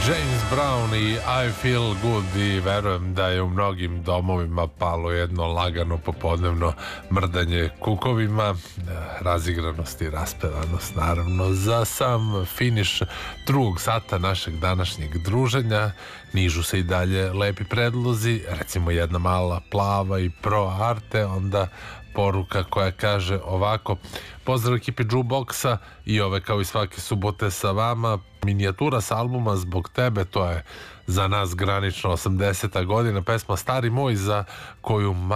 James Brown i I Feel Good, i verujem da je u mnogim domovima palo jedno lagano popodnevno mrdanje kukovima, razigranost i raspevanost naravno. Za sam finiš drugog sata našeg današnjeg druženja nižu se i dalje lepi predlozi, recimo jedna mala Plava i Pro Arte, onda poruka koja kaže ovako: pozdrav ekipi Jukeboxa i ove kao i svake subote sa vama, minijatura sa albuma Zbog tebe, to je za nas granično 80. godina, pesma Stari moj za koju